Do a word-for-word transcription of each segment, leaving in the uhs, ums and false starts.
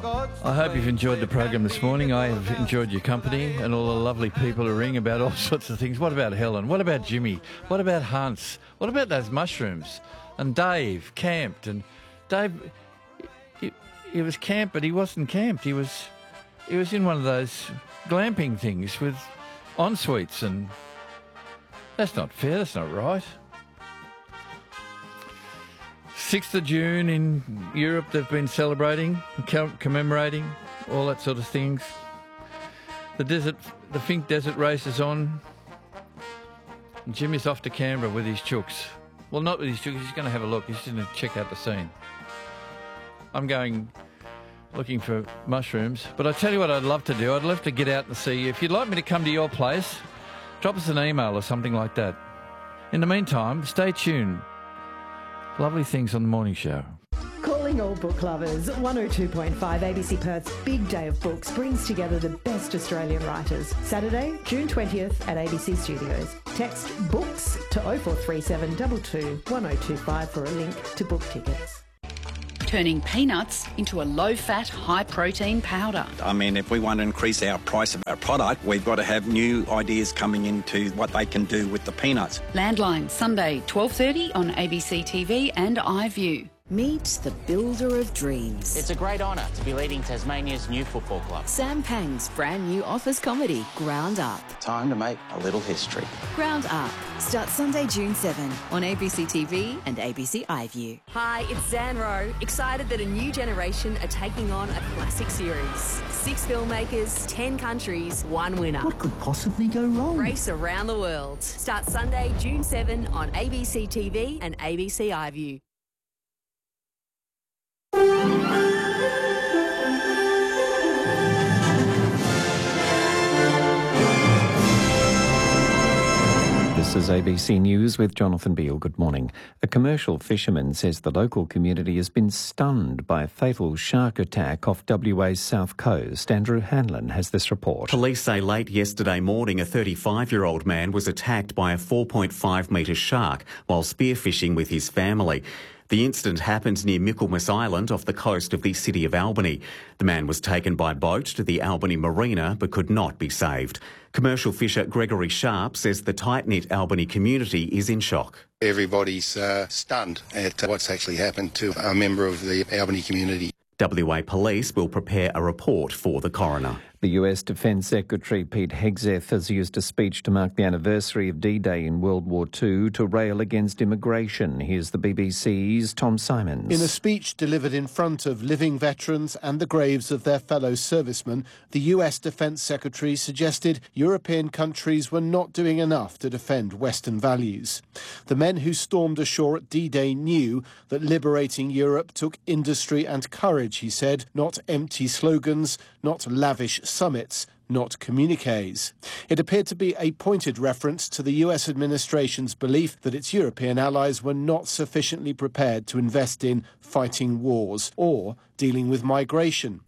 I hope you've enjoyed the program this morning. I have enjoyed your company and all the lovely people who ring about all sorts of things. What about Helen? What about Jimmy? What about Hans? What about those mushrooms? And Dave camped. And Dave, he, he was camped, but he wasn't camped. He was, he was in one of those glamping things with en-suites, and that's not fair. That's not right. sixth of June in Europe, they've been celebrating, commemorating, all that sort of things. The desert, the Finke Desert race is on. And Jimmy's off to Canberra with his chooks. Well, not with his chooks, he's going to have a look. He's going to check out the scene. I'm going looking for mushrooms. But I tell you what I'd love to do. I'd love to get out and see. If you'd like me to come to your place, drop us an email or something like that. In the meantime, stay tuned. Lovely things on the morning show. Calling all book lovers. one oh two point five A B C Perth's Big Day of Books brings together the best Australian writers. Saturday, June twentieth at A B C Studios. Text BOOKS to oh four three seven two two one oh two five for a link to book tickets. Turning peanuts into a low-fat, high-protein powder. I mean, if we want to increase our price of our product, we've got to have new ideas coming into what they can do with the peanuts. Landline, Sunday, twelve thirty on A B C T V and iView. Meet the builder of dreams. It's a great honour to be leading Tasmania's new football club. Sam Pang's brand new office comedy, Ground Up. Time to make a little history. Ground Up starts Sunday, June seventh on A B C T V and A B C iView. Hi, it's Zan Rowe. Excited that a new generation are taking on a classic series. Six filmmakers, ten countries, one winner. What could possibly go wrong? Race around the world. Starts Sunday, June seventh on A B C T V and A B C iView. This is A B C News with Jonathan Beale. Good morning. A commercial fisherman says the local community has been stunned by a fatal shark attack off W A's south coast. Andrew Hanlon has this report. Police say late yesterday morning a thirty-five-year-old man was attacked by a four point five metre shark while spearfishing with his family. The incident happened near Michaelmas Island off the coast of the city of Albany. The man was taken by boat to the Albany Marina but could not be saved. Commercial fisher Gregory Sharp says the tight-knit Albany community is in shock. Everybody's uh, stunned at what's actually happened to a member of the Albany community. W A Police will prepare a report for the coroner. The U S Defence Secretary Pete Hegseth has used a speech to mark the anniversary of D-Day in World War Two to rail against immigration. Here's the B B C's Tom Simons. In a speech delivered in front of living veterans and the graves of their fellow servicemen, the U S Defence Secretary suggested European countries were not doing enough to defend Western values. The men who stormed ashore at D-Day knew that liberating Europe took industry and courage, he said, not empty slogans, not lavish summits, not communiques. It appeared to be a pointed reference to the U S administration's belief that its European allies were not sufficiently prepared to invest in fighting wars or dealing with migration.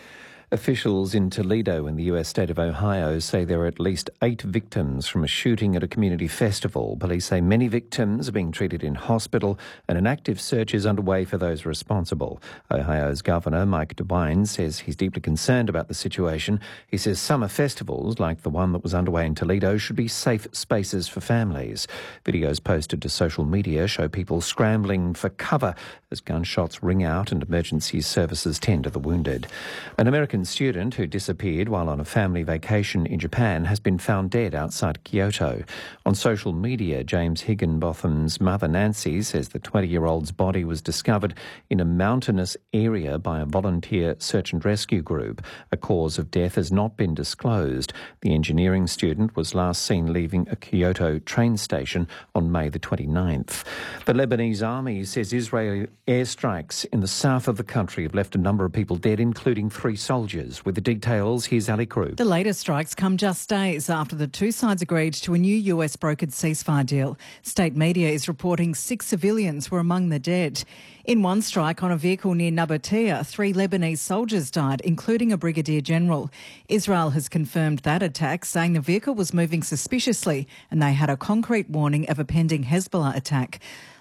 Officials in Toledo in the U S state of Ohio say there are at least eight victims from a shooting at a community festival. Police say many victims are being treated in hospital and an active search is underway for those responsible. Ohio's Governor Mike DeWine says he's deeply concerned about the situation. He says summer festivals, like the one that was underway in Toledo, should be safe spaces for families. Videos posted to social media show people scrambling for cover as gunshots ring out and emergency services tend to the wounded. An American student who disappeared while on a family vacation in Japan has been found dead outside Kyoto. On social media, James Higginbotham's mother Nancy says the twenty-year-old's body was discovered in a mountainous area by a volunteer search and rescue group. A cause of death has not been disclosed. The engineering student was last seen leaving a Kyoto train station on May the twenty-ninth. The Lebanese army says Israeli airstrikes in the south of the country have left a number of people dead, including three soldiers. With the details, here's Ali Krug. The latest strikes come just days after the two sides agreed to a new U S brokered ceasefire deal. State media is reporting six civilians were among the dead. In one strike on a vehicle near Nabatea, three Lebanese soldiers died, including a brigadier general. Israel has confirmed that attack, saying the vehicle was moving suspiciously and they had a concrete warning of a pending Hezbollah attack.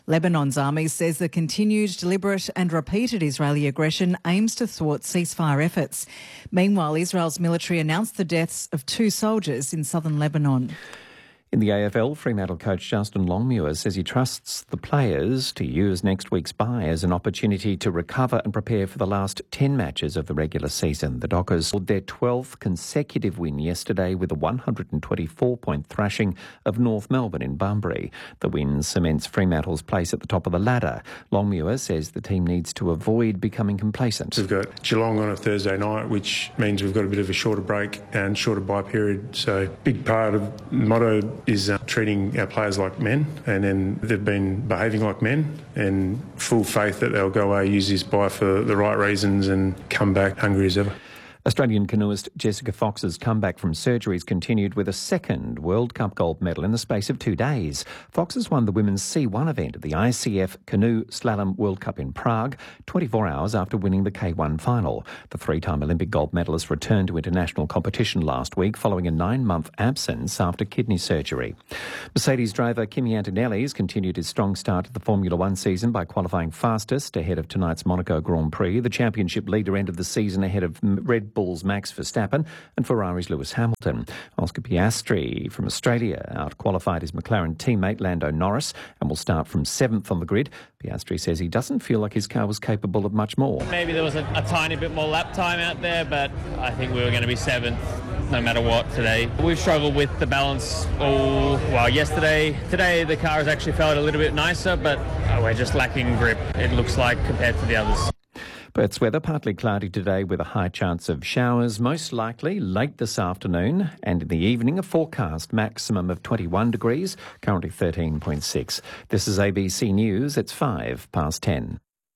Lebanon's army says the continued, deliberate and repeated Israeli aggression aims to thwart ceasefire efforts. Meanwhile, Israel's military announced the deaths of two soldiers in southern Lebanon. In the A F L, Fremantle coach Justin Longmuir says he trusts the players to use next week's bye as an opportunity to recover and prepare for the last ten matches of the regular season. The Dockers scored their twelfth consecutive win yesterday with a one hundred twenty-four point thrashing of North Melbourne in Bunbury. The win cements Fremantle's place at the top of the ladder. Longmuir says the team needs to avoid becoming complacent. We've got Geelong on a Thursday night, which means we've got a bit of a shorter break and shorter bye period. So big part of the motto is uh, treating our players like men, and then they've been behaving like men, and full faith that they'll go away, use this bye for the right reasons and come back hungry as ever. Australian canoeist Jessica Fox's comeback from surgeries continued with a second World Cup gold medal in the space of two days. Fox has won the women's C one event at the I C F Canoe Slalom World Cup in Prague, twenty-four hours after winning the K one final. The three-time Olympic gold medalist returned to international competition last week following a nine-month absence after kidney surgery. Mercedes driver Kimi Antonelli has continued his strong start to the Formula One season by qualifying fastest ahead of tonight's Monaco Grand Prix. The championship leader ended the season ahead of Red Bull's Max Verstappen and Ferrari's Lewis Hamilton. Oscar Piastri from Australia out-qualified his McLaren teammate Lando Norris and will start from seventh on the grid. Piastri says he doesn't feel like his car was capable of much more. Maybe there was a, a tiny bit more lap time out there, but I think we were going to be seventh no matter what today. We've struggled with the balance all, well, yesterday. Today the car has actually felt a little bit nicer, but uh, we're just lacking grip, it looks like, compared to the others. Perth's weather partly cloudy today with a high chance of showers, most likely late this afternoon, and in the evening a forecast maximum of twenty-one degrees, currently thirteen point six. This is A B C News, it's five past ten.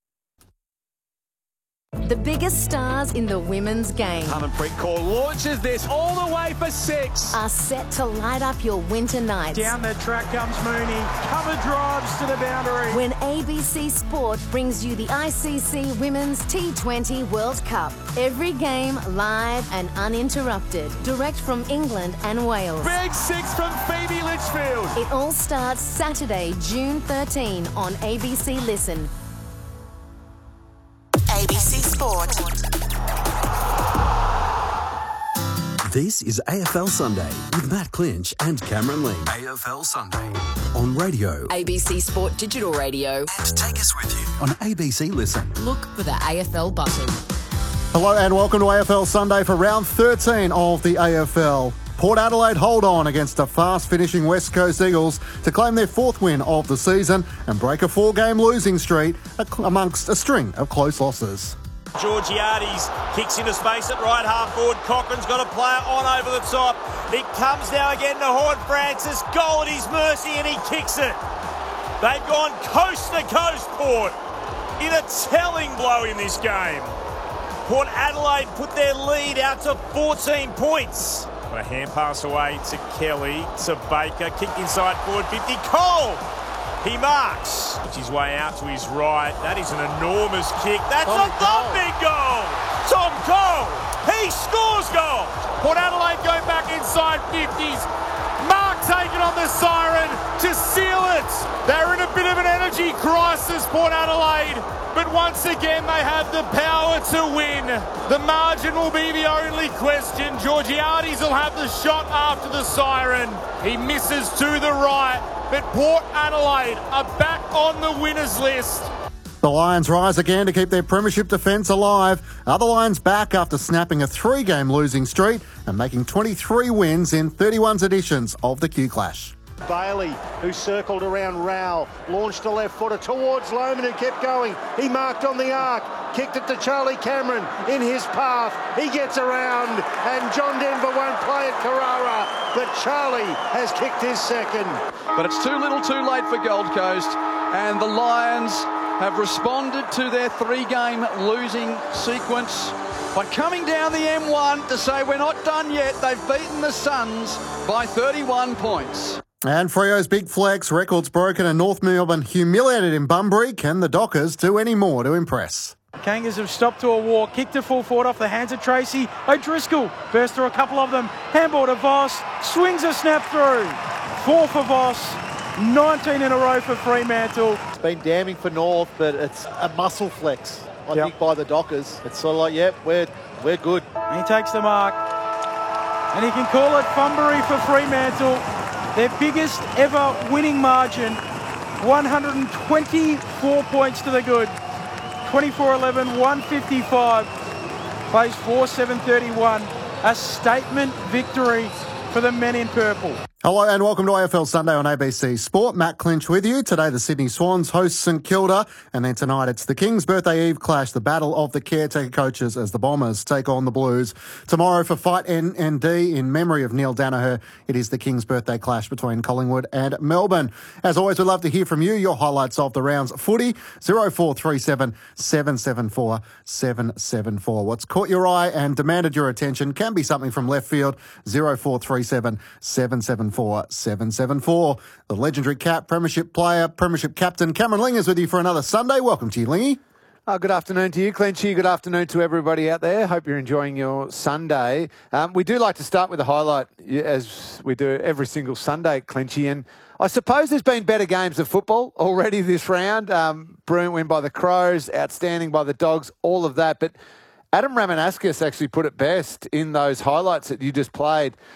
The biggest stars in the women's game Harmanpreet Kaur launches this all the way for six. are set to light up your winter nights. Down the track comes Mooney. Cover drives to the boundary. When A B C Sport brings you the I C C Women's T twenty World Cup. Every game live and uninterrupted. Direct from England and Wales. Big six from Phoebe Litchfield. It all starts Saturday, June thirteenth on A B C Listen. A B C Sport. This is A F L Sunday with Matt Clinch and Cameron Lee. A F L Sunday on radio. A B C Sport Digital Radio. And take us with you on A B C Listen. Look for the A F L button. Hello and welcome to A F L Sunday for round thirteen of the A F L. Port Adelaide hold on against a fast-finishing West Coast Eagles to claim their fourth win of the season and break a four-game losing streak amongst a string of close losses. Georgiades kicks into space at right half forward. Cochran's got a player on over the top. It comes now again to Horne-Francis. Goal at his mercy and he kicks it. They've gone coast to coast, Port, in a telling blow in this game. Port Adelaide put their lead out to fourteen points. A hand pass away to Kelly, to Baker, kicked inside forward fifty. Cole! He marks. Puts his way out to his right. That is an enormous kick. That's a thumping goal! Tom Cole! He scores goal! Port Adelaide go back inside fifties. Mark taking on the siren to seal it. They're in a bit of an energy crisis, Port Adelaide. But once again, they have the power to win. The margin will be the only question. Georgiades will have the shot after the siren. He misses to the right. But Port Adelaide are back on the winners list. The Lions rise again to keep their premiership defence alive. Are the Lions back after snapping a three-game losing streak and making twenty-three wins in thirty-one editions of the Q-Clash? Bailey, who circled around Rowell, launched a left footer towards Lohman, who kept going. He marked on the arc, kicked it to Charlie Cameron in his path. He gets around, and John Denver won't play at Carrara, but Charlie has kicked his second. But it's too little too late for Gold Coast, and the Lions have responded to their three-game losing sequence by coming down the M one to say we're not done yet. They've beaten the Suns by thirty-one points. And Freo's big flex, records broken and North Melbourne humiliated in Bunbury. Can the Dockers do any more to impress? Kangas have stopped to a walk, kicked to full forward off the hands of Tracy. O'Driscoll burst through a couple of them. Handball to Voss, swings a snap through. Four for Voss, nineteen in a row for Fremantle. It's been damning for North, but it's a muscle flex, I Yep. think, by the Dockers. It's sort of like, yep, we're, we're good. And he takes the mark. And he can call it Funbury for Fremantle. Their biggest ever winning margin, one hundred twenty-four points to the good. twenty-four eleven, one fifty-five. Plays four seven thirty-one. A statement victory for the men in purple. Hello and welcome to A F L Sunday on A B C Sport. Matt Clinch with you. Today the Sydney Swans host St Kilda, and then tonight it's the King's Birthday Eve clash, the battle of the caretaker coaches as the Bombers take on the Blues. Tomorrow for Fight N N D in memory of Neil Danaher, it is the King's Birthday clash between Collingwood and Melbourne. As always, we'd love to hear from you, your highlights of the round's footy, oh four three seven, seven seven four, seven seven four. What's caught your eye and demanded your attention can be something from left field, oh four three seven, seven seven four, seven seven four. The legendary Cap, Premiership player, Premiership captain, Cameron Ling is with you for another Sunday. Welcome to you, Lingy. Oh, good afternoon to you, Clinchy. Good afternoon to everybody out there. Hope you're enjoying your Sunday. Um, we do like to start with a highlight, as we do every single Sunday, Clinchy. And I suppose there's been better games of football already this round. Um, brilliant win by the Crows, outstanding by the Dogs, all of that. But Adam Ramanauskas actually put it best in those highlights that you just played.